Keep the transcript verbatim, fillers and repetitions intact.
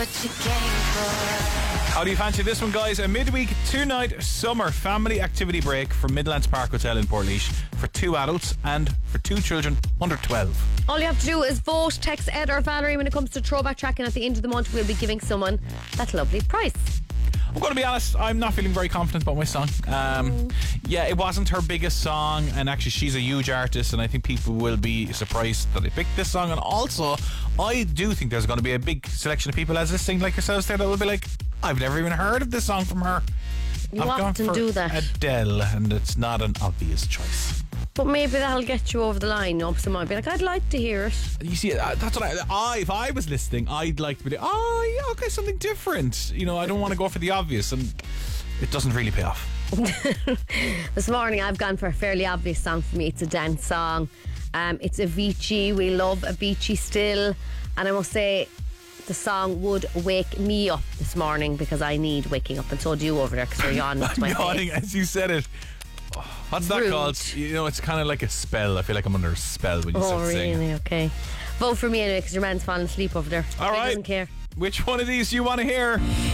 How do you fancy this one, guys? A midweek, two-night summer family activity break from Midlands Park Hotel in Portlaoise for two adults and for two children under twelve. All you have to do is vote, text Ed or Valerie when it comes to throwback track, and at the end of the month we'll be giving someone that lovely prize. I'm going to be honest, I'm not feeling very confident about my song. Um, yeah, it wasn't her biggest song, and actually she's a huge artist, and I think people will be surprised that I picked this song. And also, I do think there's going to be a big selection of people as listening like yourselves there that will be like, I've never even heard of this song from her. You I've often gone for do that. Adele, and it's not an obvious choice. But maybe that'll get you over the line. You know, someone might be like, I'd like to hear it. You see, uh, that's what I, I. If I was listening, I'd like to be like, oh, yeah, okay, something different. You know, I don't want to go for the obvious, and it doesn't really pay off. This morning, I've gone for a fairly obvious song for me. It's a dance song. Um, it's Avicii. We love Avicii still, and I must say, the song would wake me up this morning because I need waking up, and so do you over there because you're yawning to my yawning face. as you said it. What's that Rude. called? You know, it's kind of like a spell. I feel like I'm under a spell when you Oh, start really? singing. Okay. Vote for me anyway because your man's falling asleep over there. All He right. doesn't care. Which one of these do you want to hear?